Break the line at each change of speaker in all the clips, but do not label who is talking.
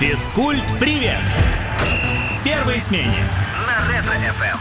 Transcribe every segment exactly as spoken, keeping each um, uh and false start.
Физкульт-привет! В первой смене на Ретро-эф эм.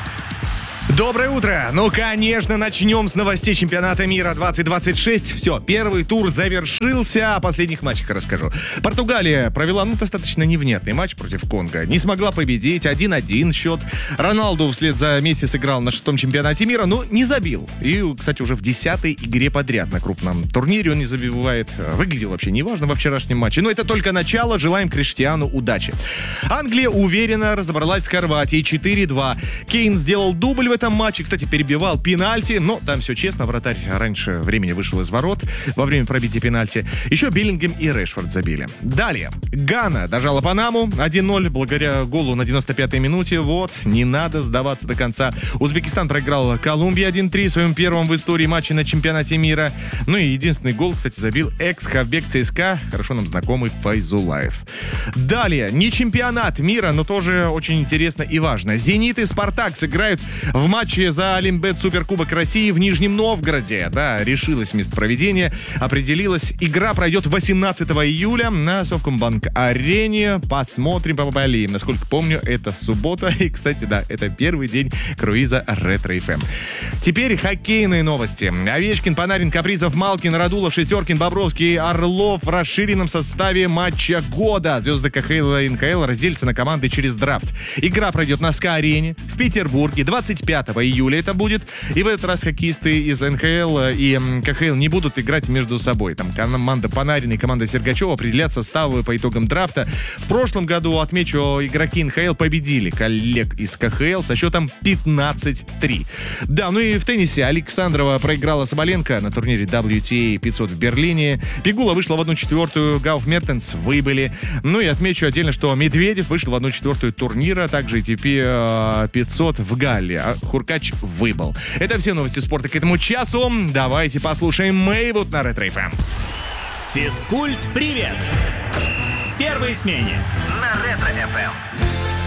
Доброе утро! Ну, конечно, начнем с новостей чемпионата мира двадцать двадцать шесть. Все, первый тур завершился, о последних матчах расскажу. Португалия провела, ну, достаточно невнятный матч против Конго. Не смогла победить, один-один счет. Роналду вслед за Месси сыграл на шестом чемпионате мира, но не забил. И, кстати, уже в десятой игре подряд на крупном турнире он не забивает. Выглядел вообще неважно во вчерашнем матче. Но это только начало, желаем Криштиану удачи. Англия уверенно разобралась с Хорватией четыре-два. Кейн сделал дубль в этом матче, кстати, перебивал пенальти, но там все честно, вратарь раньше времени вышел из ворот во время пробития пенальти. Еще Беллингем и Решфорд забили. Далее. Гана дожала Панаму один-ноль благодаря голу на девяносто пятой минуте. Вот, не надо сдаваться до конца. Узбекистан проиграл Колумбии один-три в своем первом в истории матче на чемпионате мира. Ну и единственный гол, кстати, забил экс-хавбек ЦСКА, хорошо нам знакомый Файзулаев. Далее. Не чемпионат мира, но тоже очень интересно и важно. Зенит и Спартак сыграют в матче за Олимбет Суперкубок России в Нижнем Новгороде. Да, решилось место проведения, определилось. Игра пройдет восемнадцатого июля на Совкомбанк-арене. Посмотрим, поболеем. Насколько помню, это суббота. И, кстати, да, это первый день круиза Ретро-эф эм. Теперь хоккейные новости. Овечкин, Панарин, Капризов, Малкин, Радулов, Шестеркин, Бобровский, Орлов в расширенном составе матча года. Звезды ка ха эл и эн ха эл разделятся на команды через драфт. Игра пройдет на СКА-арене в Петербурге двадцать пятого июля это будет. И в этот раз хоккеисты из эн ха эл и ка ха эл не будут играть между собой. Там команда Панарина и команда Сергачева определят составы по итогам драфта. В прошлом году, отмечу, игроки эн ха эл победили коллег из ка ха эл со счетом пятнадцать три. Да, ну и в теннисе Александрова проиграла Соболенко на турнире дабл ю ти эй пятьсот в Берлине. Пегула вышла в одну четвертую, Гауф Мертенс выбыли. Ну и отмечу отдельно, что Медведев вышел в одну четвертую турнира, также и ти пи пятьсот в Галле. А Хуркач выбыл. Это все новости спорта к этому часу. Давайте послушаем Мэйвуд на Ретро-эф эм.
Физкульт-привет! В первой смене на Ретро-эф эм.